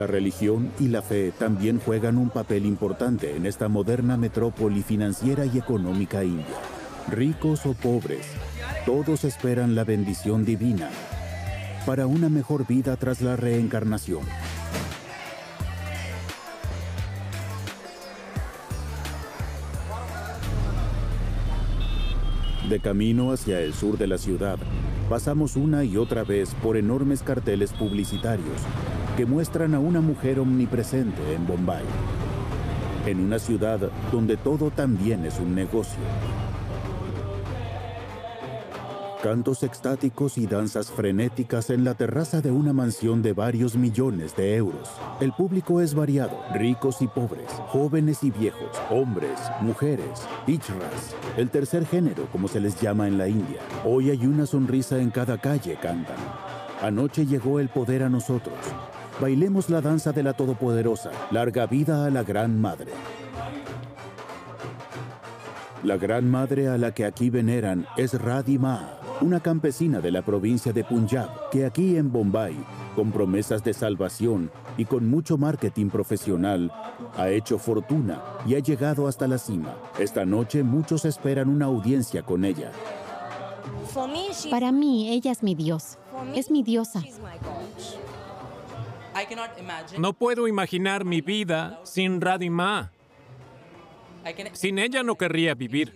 La religión y la fe también juegan un papel importante en esta moderna metrópoli financiera y económica india. Ricos o pobres, todos esperan la bendición divina para una mejor vida tras la reencarnación. De camino hacia el sur de la ciudad, pasamos una y otra vez por enormes carteles publicitarios que muestran a una mujer omnipresente en Bombay, en una ciudad donde todo también es un negocio. Cantos extáticos y danzas frenéticas en la terraza de una mansión de varios millones de euros. El público es variado, ricos y pobres, jóvenes y viejos, hombres, mujeres, pichras, el tercer género, como se les llama en la India. Hoy hay una sonrisa en cada calle, cantan. Anoche llegó el poder a nosotros. Bailemos la danza de la Todopoderosa. Larga vida a la Gran Madre. La Gran Madre a la que aquí veneran es Radhi Ma, una campesina de la provincia de Punjab, que aquí en Bombay, con promesas de salvación y con mucho marketing profesional, ha hecho fortuna y ha llegado hasta la cima. Esta noche muchos esperan una audiencia con ella. Para mí, ella es mi Dios. Es mi diosa. No puedo imaginar mi vida sin Radhi Ma. Sin ella no querría vivir.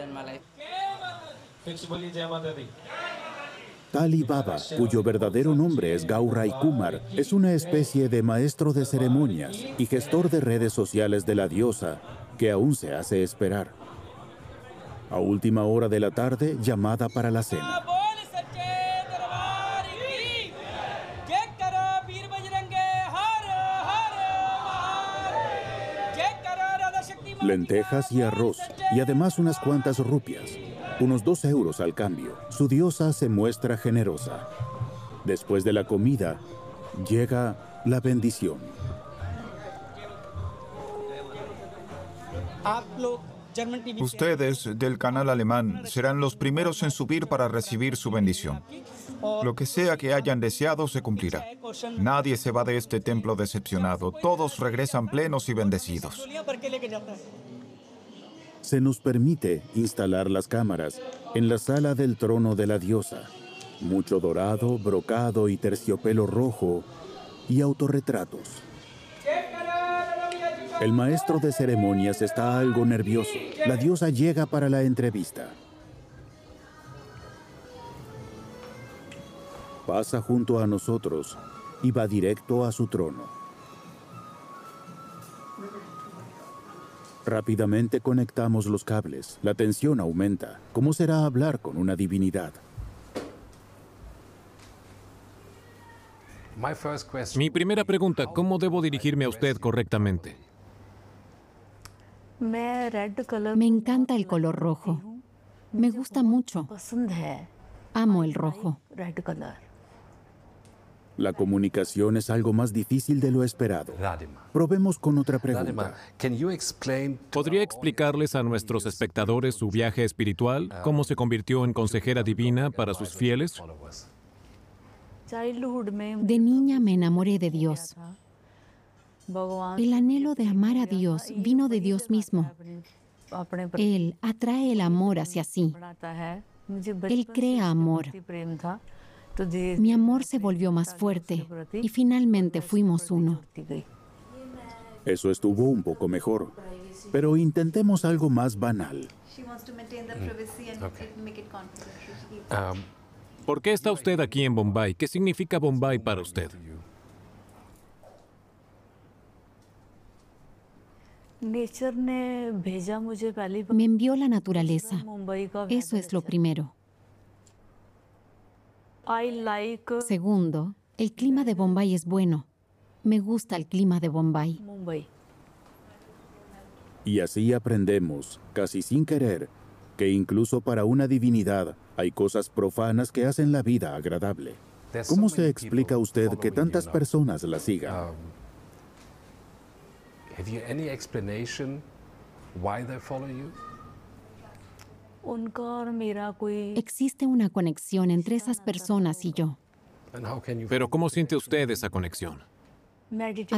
Tali Baba, cuyo verdadero nombre es Gaurai Kumar, es una especie de maestro de ceremonias y gestor de redes sociales de la diosa, que aún se hace esperar. A última hora de la tarde, llamada para la cena. Lentejas y arroz, y además unas cuantas rupias, unos 2 euros al cambio. Su diosa se muestra generosa. Después de la comida, llega la bendición. Ustedes, del canal alemán, serán los primeros en subir para recibir su bendición. Lo que sea que hayan deseado se cumplirá. Nadie se va de este templo decepcionado. Todos regresan plenos y bendecidos. Se nos permite instalar las cámaras en la sala del trono de la diosa. Mucho dorado, brocado y terciopelo rojo y autorretratos. El maestro de ceremonias está algo nervioso. La diosa llega para la entrevista. Pasa junto a nosotros y va directo a su trono. Rápidamente conectamos los cables. La tensión aumenta. ¿Cómo será hablar con una divinidad? Mi primera pregunta, ¿cómo debo dirigirme a usted correctamente? Me encanta el color rojo. Me gusta mucho. Amo el rojo. La comunicación es algo más difícil de lo esperado. Probemos con otra pregunta. ¿Podría explicarles a nuestros espectadores su viaje espiritual? ¿Cómo se convirtió en consejera divina para sus fieles? De niña me enamoré de Dios. El anhelo de amar a Dios vino de Dios mismo. Él atrae el amor hacia sí. Él crea amor. Mi amor se volvió más fuerte y finalmente fuimos uno. Eso estuvo un poco mejor, pero intentemos algo más banal. ¿Por qué está usted aquí en Bombay? ¿Qué significa Bombay para usted? Me envió la naturaleza. Eso es lo primero. Segundo, el clima de Bombay es bueno. Me gusta el clima de Bombay. Y así aprendemos, casi sin querer, que incluso para una divinidad hay cosas profanas que hacen la vida agradable. ¿Cómo se explica usted que tantas personas la sigan? Existe una conexión entre esas personas y yo. Pero ¿cómo siente usted esa conexión? A